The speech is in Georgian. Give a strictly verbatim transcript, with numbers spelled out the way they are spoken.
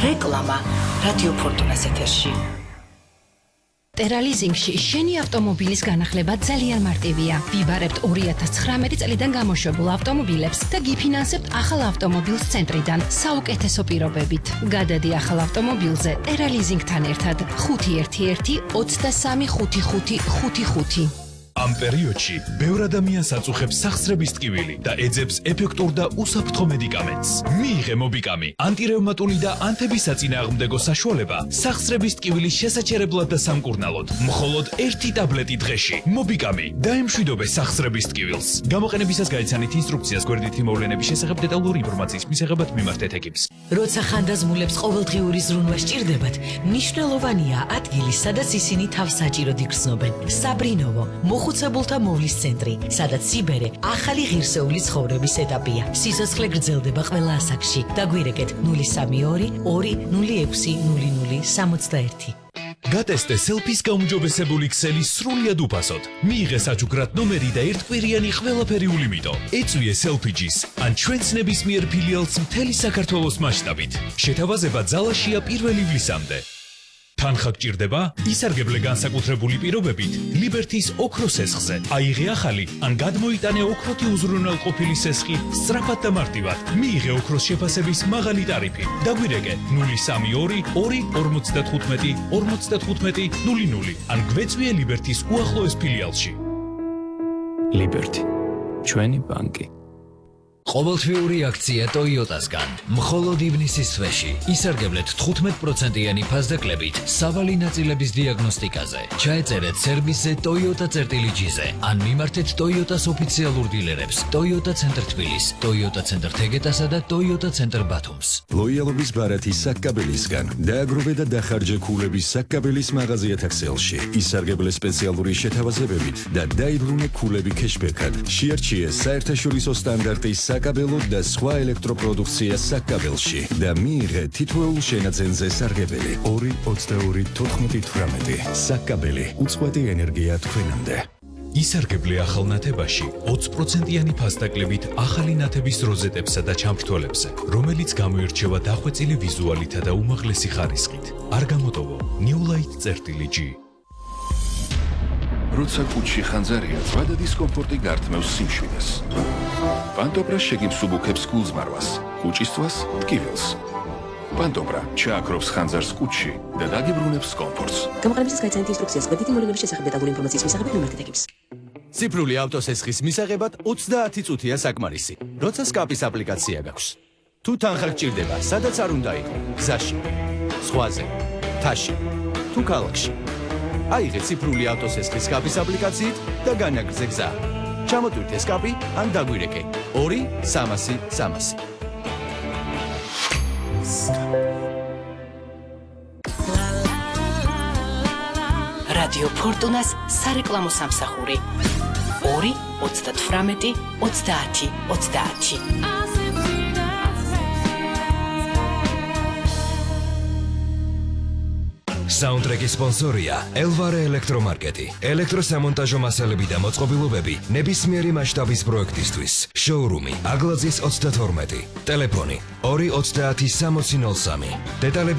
რეკლამა რადიო ფორტუნას ეთერში. ტერალიზინგში შენი ავტომობილის განახლება ძალიან მარტივია. ვიბარებთ ორი ათას ცხრამეტი წლიდან გამოშვებულ ავტომობილებს და გიფინანსებთ ახალ ავტომობილს ცენტრიდან საუკეთესო პირობებით. გადადი ახალ ავტომობილზე ტერალიზინგთან ერთად ხუთი ერთი ერთი ოცდასამი ხუთი ხუთი ხუთი ხუთი. ამ პერიოდში ბევრ ადამიანს აწუხებს სახსრების ტკივილი და ეძებს ეფექტურ და უსაფრთხო მედიკამენტს. მიიღე მობიკამი, ანტირევმატული და ანთების საწინააღმდეგო საშუალება სახსრების ტკივილის შესაჩერებლად და სამკურნალოდ. მხოლოდ ერთი ტაბლეტი დღეში. მობიკამი დაემშვიდობე სახსრების ტკივილს. გამოყენებისას გაიცანით ინსტრუქციას გვერდითი მოვლენების შესახებ დეტალური ინფორმაციის მისაღებად მიმართეთ ეკიპს. როცა ხანდაზმულებს ყოველდღიური ზრუნვა სჭირდებათ, მნიშვნელოვანია ადგილი, სადაც ისინი თავს საჭიროდ იგრძნობენ. საბრინოვო მოხუცებულთა მოვლის ცენტრი, სადაც სიბერე ახალი ღირსეული ცხოვრების ეტაპია. სიცოცხლე გრძელდება ყველა ასაკში. დაგვირეკეთ ნული სამი ორი ორი ნული ექვსი ნული ნული სამოცდაერთი. გატესტე სელფის გაუმჯობესებული ქსელი სრულიად უფასოდ. მიიღე საჩუქრად ნომერი და ერთკვირიანი ყველაფერი ულიმიტო. ეწვიე სელფიჯის ან ჩვენს ნებისმიერ ფილიალს მთელი საქართველოს მასშტაბით. შეთავაზება ძალაშია პირველ ივლისამდე. თანხა გჭირდება? ისარგებლე განსაკუთრებული პირობებით ლიბერთის ოქროს სესხზე. აიღე ახალი ან გადმოიტანე ოქროთი უზრუნველყოფილი სესხი სწრაფად და მარტივად. მიიღე ოქროს შეფასების მაღალი ტარიფი. დაგვირეკე ნული სამი ორი ორი ორმოცდათხუთმეტი ორმოცდათხუთმეტი ნული ნული ან გვეწვიე ლიბერთის უახლოეს ფილიალში. ლიბერთი, ჩვენი ბანკი. ყოველთვიური აქცია Toyota-სგან. მხოლოდ ივნისის თვეში ისარგებლეთ თხუთმეტ პროცენტიანი ფასდაკლებით სავალი ნაწილების დიაგნოსტიკაზე. ჩაეწერეთ სერვისზე Toyota-წერტილი-ჯიზე ან მიმართეთ Toyota-s ოფიციალურ დილერებს Toyota ცენტრ თბილის, Toyota ცენტრ თეგეტასა და Toyota ცენტრ ბათუმს. ლოიალობის ბარათი საკაბელისგან. დააგროვე და დახარჯე ქულების საკაბელის მაღაზიათა ქსელში. ისარგებლე სპეციალური შეთავაზებებით და დაიბრუნე ქულები ქეშბეკად. შეარჩიე საერთაშორისო სტანდარტის საკაბელო და სხვა ელექტროპროდუქცია საკაბელში და მიიღე თითოეულ შენაძენზე სარგებელი. ორი ოცდაორი თოთხმეტი თვრამეტი. საკაბელი უწყვეტი ენერგია თქვენამდე. ისარგებლე ახალ ნათებაში ოცი პროცენტიანი ფასდაკლებით ახალი ნათების როზეტებსა და ჩამრთვალებზე, რომელიც გამოირჩევა დახვეწილი ვიზუალითა და უმაღლესი ხარისხით. არ გამოტოვო Newlight-წერტილი-G. როცა კუჩში ხანძარია, ზვადა დისკომფორტი გართმევს სიმშვიდეს. პანტობრა შეგიმსუბუქებს გულზმარვას, კუჭისთვას ტკივილს. პანტობრა ჩააქრობს ხანძარს კუჩში და დაგიბრუნებს კომფორტს. გამოყენებისას გაიცანით ინსტრუქციას გვერდითი მოვლენების შესახებ დეტალური ინფორმაციის მისაღებად მიმართეთ ეკიპს. ციფრული ავტოსესხის მისაღებად ოცდაათი წუთია საკმარისი. როცა სკაპის აპლიკაცია გაქვს. თუ თანხა გჭირდება, სადაც არ უნდა იყო, გზაში, ზღვაზე, მთაში, თუ ქალაქში. აიღე ციფრული ავტოსესხის სკაპის აპლიკაციით და განაგრძე გზა. ჩამოტვირთე სკაპი ან დაგვირეკე ორი სამასი სამასი. რადიო ფორტუნას სარეკლამო სამსახური ორი ოცდათვრამეტი ოცდაათი ოცდაათი. საუნდტრეკის სპონსორია ელვარე ელექტრომარკეტი. ელექტროსამონტაჟო მასალები და მოწყობილობები ნებისმიერი მასშტაბის პროექტისთვის. შოურუმი აგლაძის ოცდათორმეტი. ტელეფონი ორი ოცდაათი სამოცი ნული სამი. დეტალები